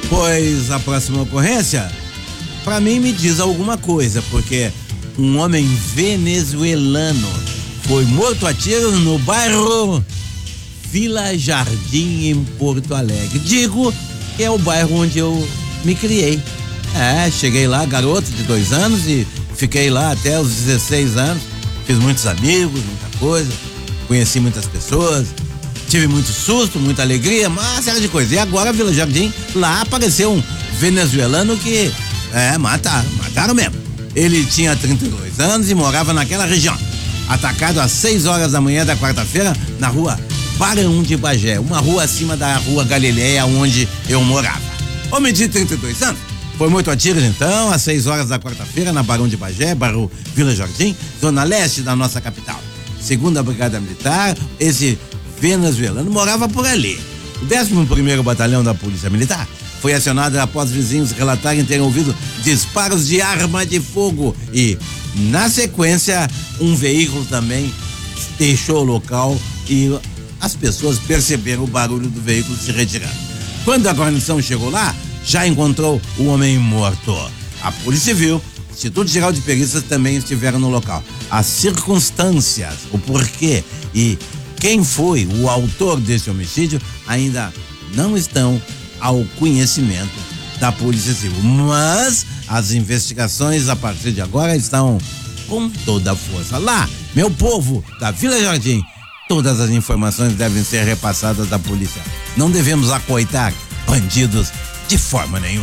Pois a próxima ocorrência, pra mim, me diz alguma coisa, porque um homem venezuelano foi morto a tiros no bairro Vila Jardim, em Porto Alegre. Digo que é o bairro onde eu me criei. Cheguei lá, garoto de 2 anos, e fiquei lá até os 16 anos. Fiz muitos amigos, muita coisa, conheci muitas pessoas, tive muito susto, muita alegria, uma série de coisas. E agora, Vila Jardim, lá apareceu um venezuelano que, mataram mesmo. Ele tinha 32 anos e morava naquela região. Atacado às 6 horas da manhã da quarta-feira, na rua Barão de Bagé, uma rua acima da rua Galileia, onde eu morava. Homem de 32 anos foi morto a tiros, então, às 6 horas da quarta-feira, na Barão de Bagé, bairro Vila Jardim, zona leste da nossa capital. Segundo a Brigada Militar, esse venezuelano morava por ali. O 11º Batalhão da Polícia Militar foi acionado após vizinhos relatarem terem ouvido disparos de arma de fogo e, na sequência, um veículo também deixou o local e as pessoas perceberam o barulho do veículo se retirando. Quando a guarnição chegou lá, já encontrou o homem morto. A Polícia Civil, Instituto Geral de Perícias também estiveram no local. As circunstâncias, o porquê e quem foi o autor desse homicídio ainda não estão ao conhecimento da Polícia Civil. Mas as investigações a partir de agora estão com toda a força. Lá, meu povo da Vila Jardim, todas as informações devem ser repassadas da polícia. Não devemos acoitar bandidos de forma nenhuma.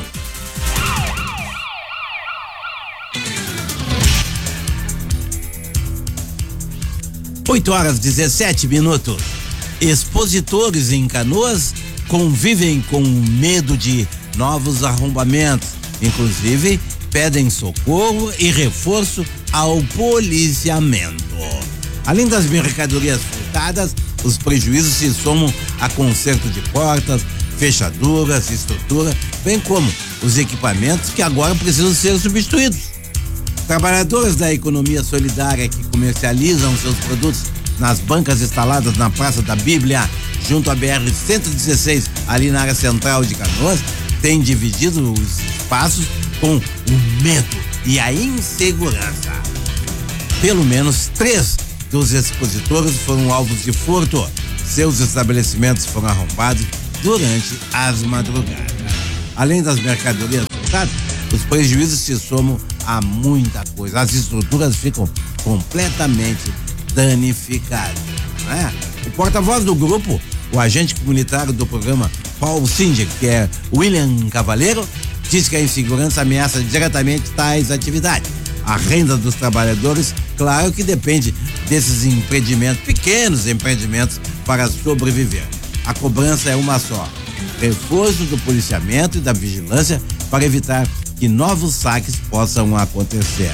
8h17. Expositores em Canoas convivem com medo de novos arrombamentos. Inclusive, pedem socorro e reforço ao policiamento. Além das mercadorias furtadas, os prejuízos se somam a conserto de portas, fechaduras, estrutura, bem como os equipamentos que agora precisam ser substituídos. Trabalhadores da economia solidária que comercializam seus produtos nas bancas instaladas na Praça da Bíblia, junto à BR-116, ali na área central de Canoas, têm dividido os espaços com o medo e a insegurança. Pelo menos 3 dos expositores foram alvos de furto. Seus estabelecimentos foram arrombados durante as madrugadas. Além das mercadorias furtadas, os prejuízos se somam a muita coisa. As estruturas ficam completamente danificadas, não é? O porta-voz do grupo, o agente comunitário do programa Paul Sindic, que é William Cavaleiro, diz que a insegurança ameaça diretamente tais atividades. A renda dos trabalhadores, claro que depende desses empreendimentos, pequenos empreendimentos, para sobreviver. A cobrança é uma só: reforço do policiamento e da vigilância para evitar que novos saques possam acontecer.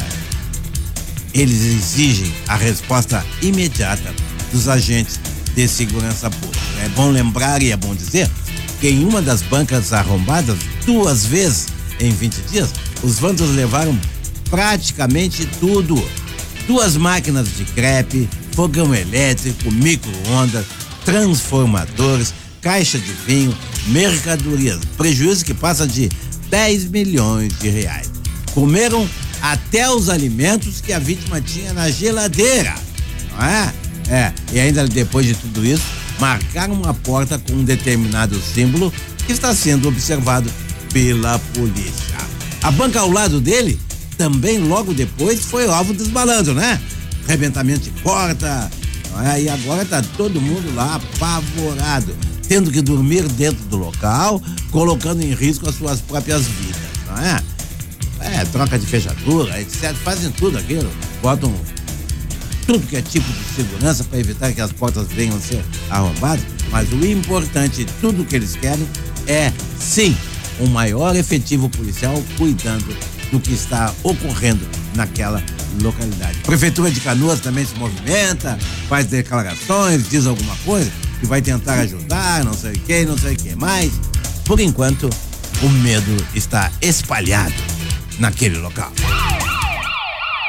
Eles exigem a resposta imediata dos agentes de segurança pública. É bom lembrar e é bom dizer que em uma das bancas arrombadas, 2 vezes em 20 dias, os vândalos levaram praticamente tudo. 2 máquinas de crepe, fogão elétrico, micro-ondas, transformadores, caixa de vinho, mercadorias, prejuízo que passa de 10 milhões de reais. Comeram até os alimentos que a vítima tinha na geladeira, não é? E ainda depois de tudo isso, marcaram uma porta com um determinado símbolo que está sendo observado pela polícia. A banca ao lado dele também logo depois foi alvo dos malandros, né? Arrebentamento de porta, não é? E agora tá todo mundo lá apavorado, tendo que dormir dentro do local, colocando em risco as suas próprias vidas, não é? Troca de fechadura, etc. Fazem tudo aquilo, botam tudo que é tipo de segurança para evitar que as portas venham a ser arrombadas, mas o importante, tudo que eles querem é, sim, um maior efetivo policial cuidando do que está ocorrendo naquela localidade. A Prefeitura de Canoas também se movimenta, faz declarações, diz alguma coisa que vai tentar ajudar, não sei o que, mas, por enquanto, o medo está espalhado naquele local.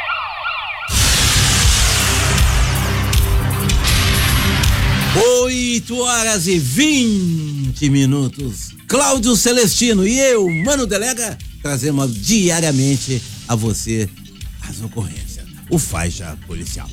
Oi! 8h20. Cláudio Celestino e eu, Mano Delega, trazemos diariamente a você as ocorrências. O Faixa Policial.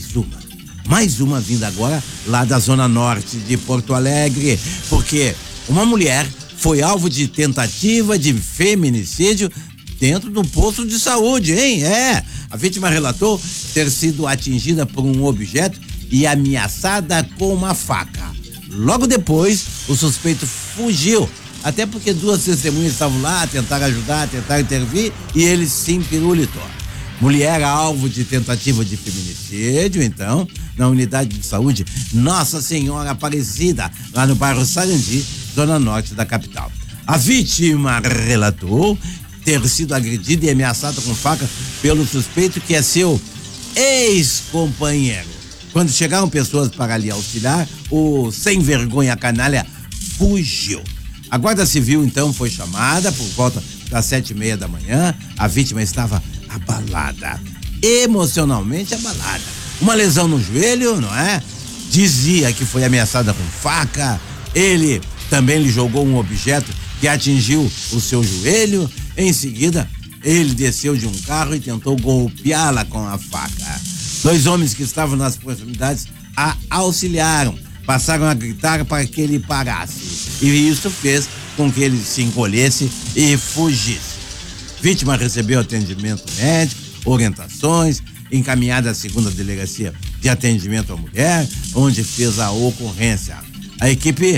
Mais uma vinda agora lá da Zona Norte de Porto Alegre, porque uma mulher foi alvo de tentativa de feminicídio dentro do posto de saúde, hein? A vítima relatou ter sido atingida por um objeto e ameaçada com uma faca. Logo depois, o suspeito fugiu, até porque duas testemunhas estavam lá, tentaram ajudar, tentaram intervir e ele se empirulitou. Mulher alvo de tentativa de feminicídio, então, na unidade de saúde Nossa Senhora Aparecida, lá no bairro Sarandi, zona norte da capital. A vítima relatou ter sido agredida e ameaçada com faca pelo suspeito, que é seu ex-companheiro. Quando chegaram pessoas para lhe auxiliar, o sem vergonha canalha fugiu. A Guarda Civil, então, foi chamada por volta das 7h30 da manhã. A vítima estava abalada, emocionalmente abalada. Uma lesão no joelho, não é? Dizia que foi ameaçada com faca. Ele também lhe jogou um objeto que atingiu o seu joelho. Em seguida, ele desceu de um carro e tentou golpeá-la com a faca. Dois homens que estavam nas proximidades a auxiliaram, passaram a gritar para que ele parasse, e isso fez com que ele se encolhesse e fugisse. Vítima recebeu atendimento médico, orientações, encaminhada à segunda delegacia de atendimento à mulher, onde fez a ocorrência. A equipe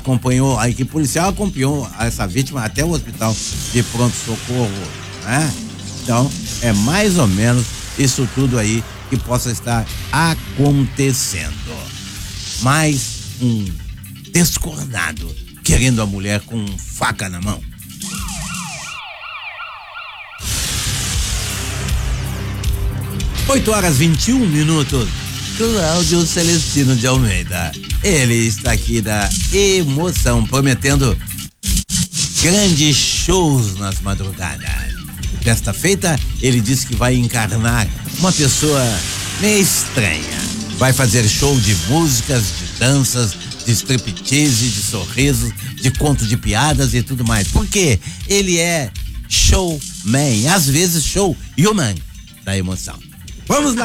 policial acompanhou essa vítima até o hospital de pronto-socorro, né? Então, é mais ou menos isso tudo aí que possa estar acontecendo. Mais um descornado querendo a mulher com faca na mão. Oito horas 21. Cláudio Celestino de Almeida. Ele está aqui da emoção, prometendo grandes shows nas madrugadas. Desta feita, ele disse que vai encarnar uma pessoa meio estranha. Vai fazer show de músicas, de danças, de striptease, de sorrisos, de conto de piadas e tudo mais. Porque ele é showman, às vezes showwoman da emoção. Vamos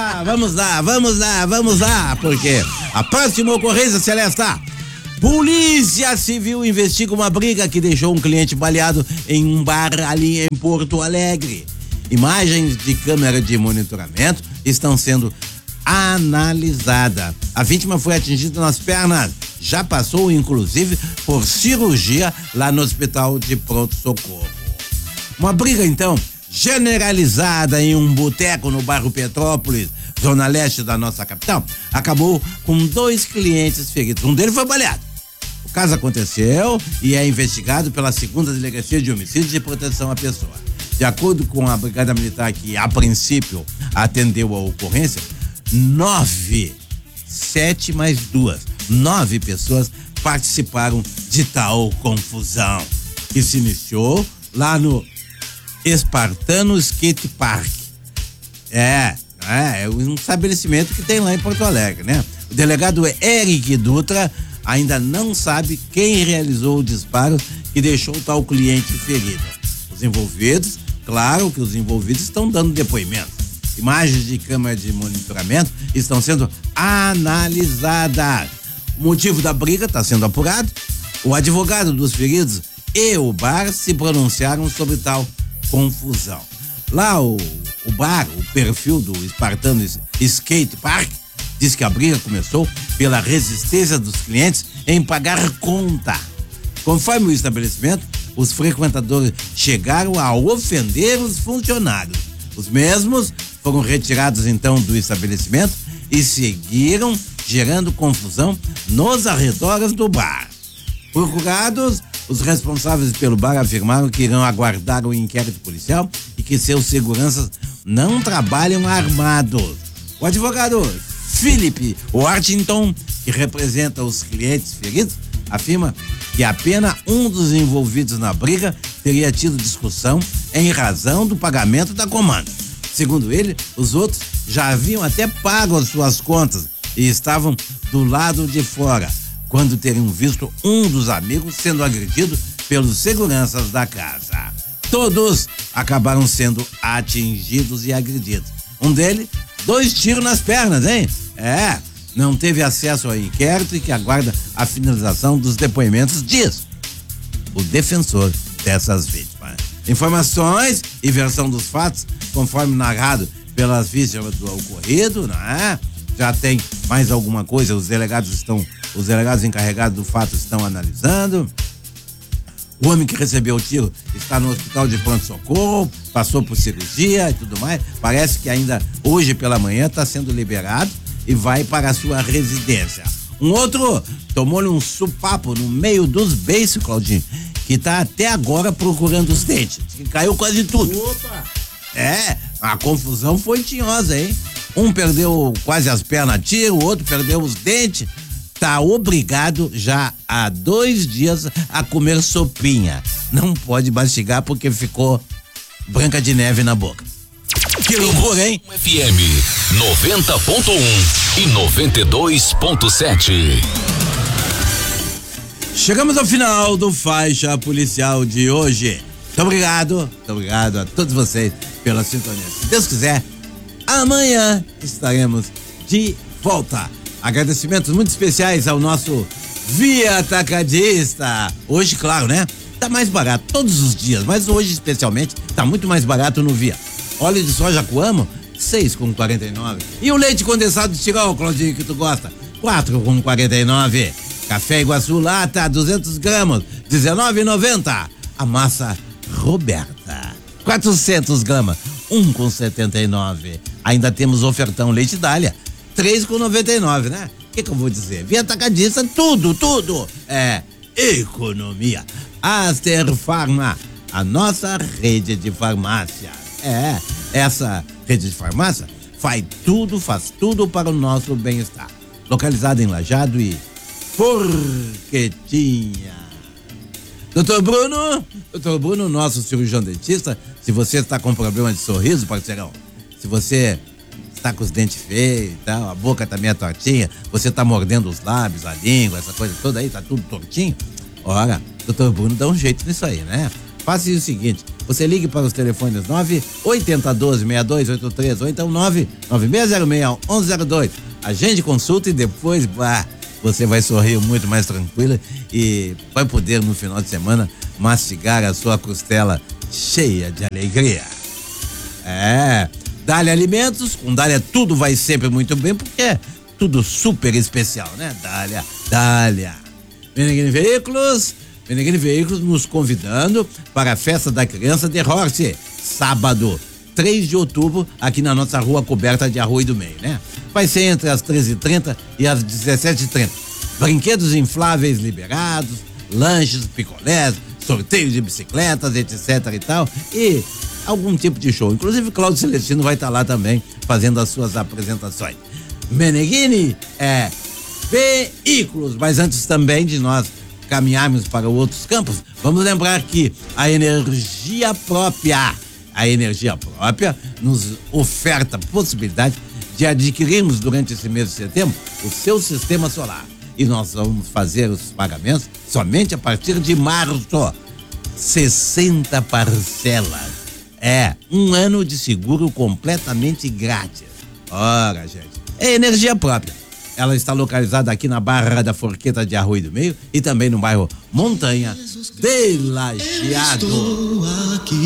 lá, porque a próxima ocorrência, Celesta. Polícia Civil investiga uma briga que deixou um cliente baleado em um bar ali em Porto Alegre. Imagens de câmera de monitoramento estão sendo analisadas. A vítima foi atingida nas pernas, já passou inclusive por cirurgia lá no hospital de pronto-socorro. Uma briga então generalizada em um boteco no bairro Petrópolis, zona leste da nossa capital, acabou com 2 clientes feridos. Um deles foi baleado. O caso aconteceu e é investigado pela segunda delegacia de homicídios e proteção à pessoa. De acordo com a Brigada Militar, que a princípio atendeu a ocorrência, 9 pessoas participaram de tal confusão, que se iniciou lá no Espartano Skate Park. É um estabelecimento que tem lá em Porto Alegre, né? O delegado Eric Dutra ainda não sabe quem realizou o disparo que deixou o tal cliente ferido. Os envolvidos estão dando depoimento. Imagens de câmera de monitoramento estão sendo analisadas. O motivo da briga está sendo apurado. O advogado dos feridos e o bar se pronunciaram sobre tal confusão. Lá o bar, o perfil do Espartano Skate Park, diz que a briga começou pela resistência dos clientes em pagar conta. Conforme o estabelecimento, os frequentadores chegaram a ofender os funcionários. Os mesmos foram retirados então do estabelecimento e seguiram gerando confusão nos arredores do bar. Procurados, os responsáveis pelo bar afirmaram que irão aguardar o inquérito policial e que seus seguranças não trabalham armados. O advogado Philip Washington, que representa os clientes feridos, afirma que apenas um dos envolvidos na briga teria tido discussão em razão do pagamento da comanda. Segundo ele, os outros já haviam até pago as suas contas e estavam do lado de fora. quando teriam visto um dos amigos sendo agredido pelos seguranças da casa. Todos acabaram sendo atingidos e agredidos. Um deles, 2 tiros nas pernas, hein? Não teve acesso ao inquérito e que aguarda a finalização dos depoimentos, diz o defensor dessas vítimas. Informações e versão dos fatos, conforme narrado pelas vítimas do ocorrido, né? Já tem mais alguma coisa, os delegados encarregados do fato estão analisando. O homem que recebeu o tiro está no hospital de pronto-socorro, passou por cirurgia e tudo mais. Parece que ainda hoje pela manhã está sendo liberado e vai para a sua residência. Um outro tomou-lhe um supapo no meio dos beiços, Claudinho, que está até agora procurando os dentes, que caiu quase tudo. Opa! A confusão foi tinhosa, hein? Um perdeu quase as pernas a tiro, o outro perdeu os dentes. Tá obrigado já há 2 dias a comer sopinha. Não pode mastigar porque ficou Branca de Neve na boca. Que loucura, hein? FM 90.1 e 92.7. Chegamos ao final do Faixa Policial de hoje. Muito obrigado a todos vocês pela sintonia. Se Deus quiser, amanhã estaremos de volta. Agradecimentos muito especiais ao nosso Via Atacadista. Hoje, claro, né? Tá mais barato todos os dias, mas hoje especialmente tá muito mais barato no Via. Óleo de soja Coamo, 6,49. E o leite condensado de Tirol, Claudinho, que tu gosta, 4,49. Café Iguaçu lata, 200 gramas, 19,90. A massa Roberta, 400 gramas, 1,79. Ainda temos ofertão leite Dália, 3,99, né? O que eu vou dizer? Via Atacadista, tudo. É economia. Aster Farma, a nossa rede de farmácia. Essa rede de farmácia faz tudo para o nosso bem-estar. Localizada em Lajeado e Forquetinha. Doutor Bruno, nosso cirurgião dentista, se você está com problema de sorriso, parceirão, se você está com os dentes feios e tal, a boca tá meio tortinha, você tá mordendo os lábios, a língua, essa coisa toda aí, tá tudo tortinho, ora, doutor Bruno dá um jeito nisso aí, né? Faça o seguinte, você ligue para os telefones 98012-6283 ou então 99606-1102. Agende consulta e depois, você vai sorrir muito mais tranquila e vai poder no final de semana mastigar a sua costela cheia de alegria. Dália Alimentos, com Dália tudo vai sempre muito bem, porque é tudo super especial, né? Dália. Meneghini Veículos nos convidando para a Festa da Criança de Horse, sábado, 3 de outubro, aqui na nossa rua coberta de Arroio do Meio, né? Vai ser entre as 13h30 e as 17h30. Brinquedos infláveis liberados, lanches, picolés, sorteio de bicicletas, etc e tal, e algum tipo de show. Inclusive, Cláudio Celestino vai estar lá também fazendo as suas apresentações. Meneghini Veículos, mas antes também de nós caminharmos para outros campos, vamos lembrar que a energia própria nos oferta a possibilidade de adquirirmos durante esse mês de setembro o seu sistema solar. E nós vamos fazer os pagamentos somente a partir de março. 60 parcelas. 1 ano de seguro completamente grátis. Ora, gente, é energia própria. Ela está localizada aqui na Barra da Forqueta de Arroio do Meio e também no bairro Montanha de Lajeado. Estou aqui.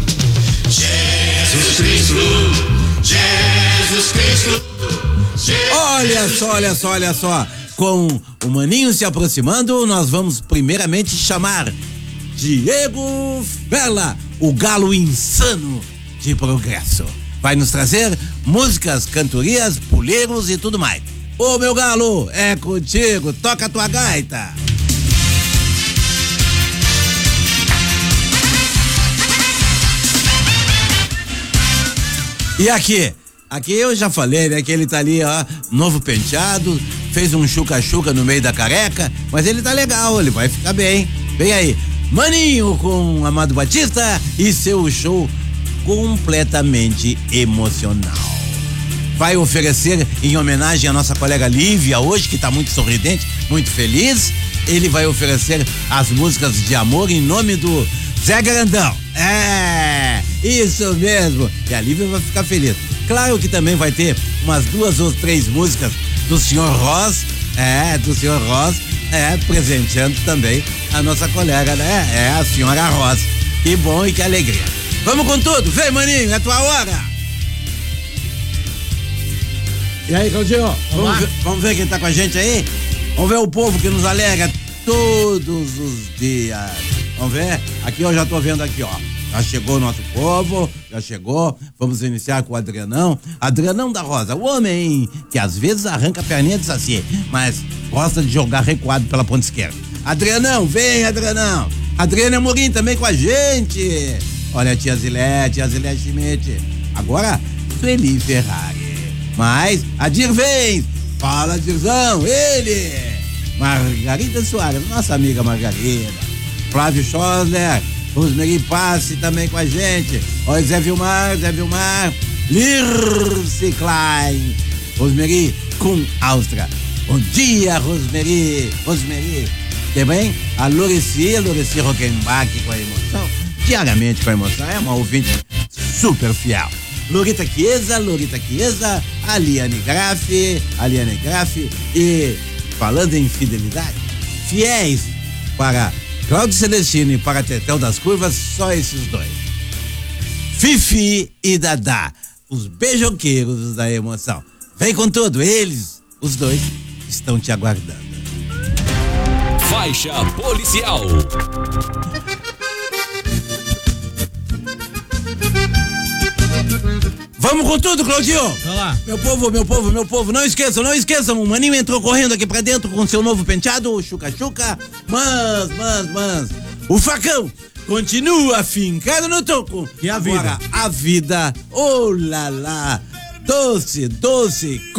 Jesus Cristo. Olha só. Com o Maninho se aproximando, nós vamos primeiramente chamar Diego Vela, o galo insano de Progresso. Vai nos trazer músicas, cantorias, puleiros e tudo mais. Ô, meu galo, é contigo, toca a tua gaita. E aqui eu já falei, né, que ele tá ali, ó, novo penteado, fez um chuca-chuca no meio da careca, mas ele tá legal, ele vai ficar bem. Vem aí, Maninho com Amado Batista e seu show completamente emocional. Vai oferecer em homenagem à nossa colega Lívia hoje, que tá muito sorridente, muito feliz. Ele vai oferecer as músicas de amor em nome do Zé Grandão. É, isso mesmo. E a Lívia vai ficar feliz. Claro que também vai ter umas 2 ou 3 músicas do Sr. Ross, presenteando também a nossa colega, né? A senhora Ross. Que bom e que alegria. Vamos com tudo, vem, maninho, é tua hora. E aí, Claudinho, vamos ver quem tá com a gente aí? Vamos ver o povo que nos alegra todos os dias. Vamos ver? Aqui eu já tô vendo aqui, ó. Já chegou o nosso povo, já chegou. Vamos iniciar com o Adrianão. Adrianão da Rosa, o homem que às vezes arranca a perninha de saci, mas gosta de jogar recuado pela ponta esquerda. Adrianão, vem, Adrianão. Adriana Amorim também com a gente. Olha a tia Zilé Schmidt. Agora, Sueli Ferrari. Mas, Adir vem. Fala, Dirzão, ele. Margarida Soares, nossa amiga Margarida. Flávio Schosler. Rosemary Passe também com a gente. Olha, Zé Vilmar. Lirce Klein. Rosemary com Áustria. Bom dia, Rosemary. Que bem? A Loreci Rockenbach com a emoção. Diariamente com a emoção. É uma ouvinte super fiel. Lorita Chiesa, Aliane Graff. E falando em fidelidade, fiéis para Cláudio Celestino e para Tetel das Curvas, só esses dois. Fifi e Dadá, os beijoqueiros da emoção. Vem com tudo, eles, os dois, estão te aguardando. Faixa policial. Vamos com tudo, Claudinho. Vai lá. Meu povo, não esqueçam, o maninho entrou correndo aqui pra dentro com seu novo penteado, o chuca-chuca, mas, o facão continua fincado no toco. E a vida? Agora, a vida, oh lá lá, doce,